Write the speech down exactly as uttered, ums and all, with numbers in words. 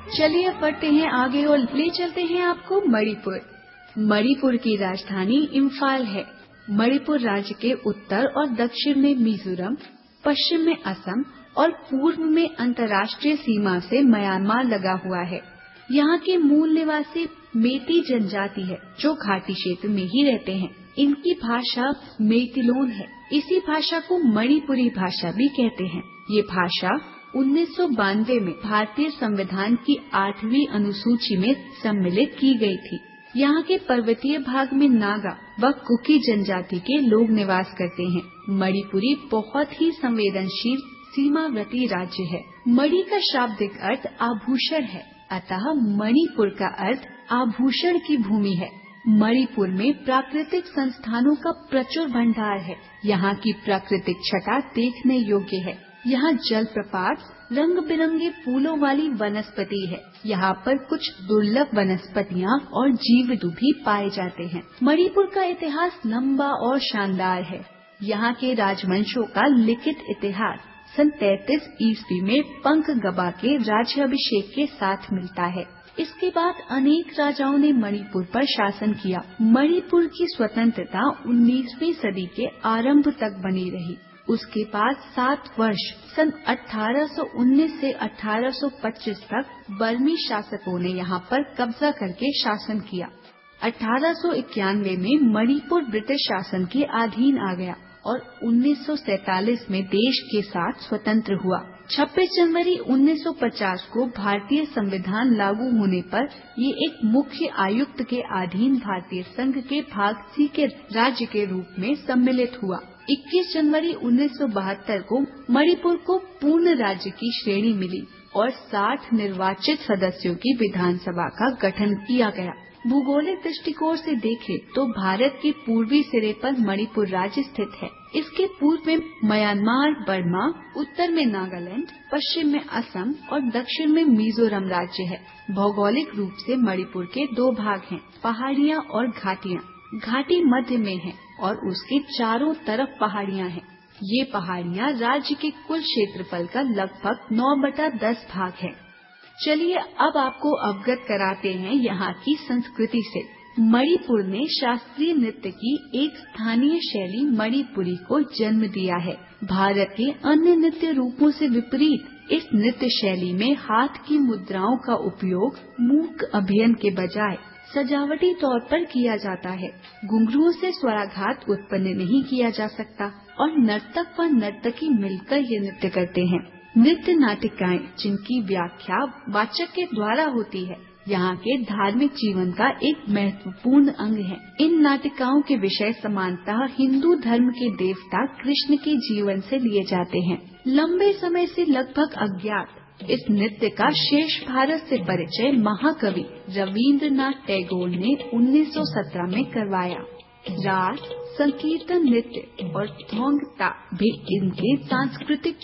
चलिए बढ़ते हैं आगे और ले चलते हैं आपको मणिपुर। मणिपुर की राजधानी इम्फाल है। मणिपुर राज्य के उत्तर और दक्षिण में मिजोरम, पश्चिम में असम और पूर्व में अंतर्राष्ट्रीय सीमा से म्यांमार लगा हुआ है। यहाँ के मूल निवासी मेती जनजाति है जो घाटी क्षेत्र में ही रहते हैं। इनकी भाषा मेतिलोन है। इसी भाषा को मणिपुरी भाषा भी कहते हैं। ये भाषा उन्नीस सौ बानवे में भारतीय संविधान की आठवीं अनुसूची में सम्मिलित की गई थी। यहाँ के पर्वतीय भाग में नागा व कुकी जनजाति के लोग निवास करते हैं। मणिपुरी बहुत ही संवेदनशील सीमावर्ती राज्य है। मणि का शाब्दिक अर्थ आभूषण है, अतः मणिपुर का अर्थ आभूषण की भूमि है। मणिपुर में प्राकृतिक संस्थानों का प्रचुर भंडार है। यहाँ की प्राकृतिक छटा देखने योग्य है। यहाँ जलप्रपात, रंग बिरंगे फूलों वाली वनस्पति है। यहाँ पर कुछ दुर्लभ वनस्पतियाँ और जीव भी पाए जाते हैं। मणिपुर का इतिहास लंबा और शानदार है। यहाँ के राजवंशों का लिखित इतिहास सन तैंतीस ईस्वी में पंख गबा के राज्याभिषेक के साथ मिलता है। इसके बाद अनेक राजाओं ने मणिपुर पर शासन किया। मणिपुर की स्वतंत्रता उन्नीसवीं सदी के आरंभ तक बनी रही। उसके बाद सात वर्ष सन अठारह सौ उन्नीस से अठारह सौ पच्चीस तक बर्मी शासकों ने यहाँ पर कब्जा करके शासन किया। अठारह सौ इक्यानवे में मणिपुर ब्रिटिश शासन के अधीन आ गया और उन्नीस सौ सैतालीस में देश के साथ स्वतंत्र हुआ। छब्बीस जनवरी उन्नीस सौ पचास को भारतीय संविधान लागू होने पर ये एक मुख्य आयुक्त के अधीन भारतीय संघ के भाग सी के राज्य के रूप में सम्मिलित हुआ। इक्कीस जनवरी उन्नीस सौ बहत्तर को मणिपुर को पूर्ण राज्य की श्रेणी मिली और साठ निर्वाचित सदस्यों की विधानसभा का गठन किया गया। भूगोलिक दृष्टिकोण से देखें तो भारत के पूर्वी सिरे पर मणिपुर राज्य स्थित है। इसके पूर्व में म्यांमार, बर्मा, उत्तर में नागालैंड, पश्चिम में असम और दक्षिण में मिजोरम राज्य है। भौगोलिक रूप से मणिपुर के दो भाग हैं, पहाड़ियाँ और घाटियाँ। घाटी मध्य में है और उसके चारों तरफ पहाड़ियाँ हैं। ये पहाड़ियाँ राज्य के कुल क्षेत्रफल का लगभग नौ बटा दस भाग है। चलिए अब आपको अवगत कराते हैं यहाँ की संस्कृति से। मणिपुर ने शास्त्रीय नृत्य की एक स्थानीय शैली मणिपुरी को जन्म दिया है। भारत के अन्य नृत्य रूपों से विपरीत इस नृत्य शैली में हाथ की मुद्राओं का उपयोग मूक अभिनय के बजाय सजावटी तौर पर किया जाता है। घुंघरुओं से स्वराघात उत्पन्न नहीं किया जा सकता और नर्तक व नर्तकी मिलकर ये नृत्य करते हैं। नृत्य नाटिकाएं जिनकी व्याख्या वाचक के द्वारा होती है, यहाँ के धार्मिक जीवन का एक महत्वपूर्ण अंग है। इन नाटिकाओं के विषय समानतः हिंदू धर्म के देवता कृष्ण के जीवन से लिए जाते हैं। लंबे समय से लगभग अज्ञात इस नृत्य का शेष भारत से परिचय महाकवि रविंद्रनाथ टैगोर ने उन्नीस सौ सत्रह में करवाया। रास, संकीर्तन नृत्य और थोंग ता भी इनके सांस्कृतिक